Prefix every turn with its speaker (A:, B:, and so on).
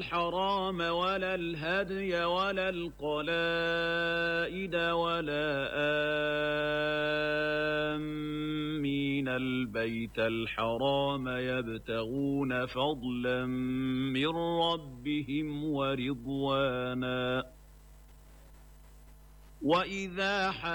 A: الحرام ولا الهدي ولا القلائد ولا آمين البيت الحرام يبتغون فضلا من ربهم ورضوانا وإذا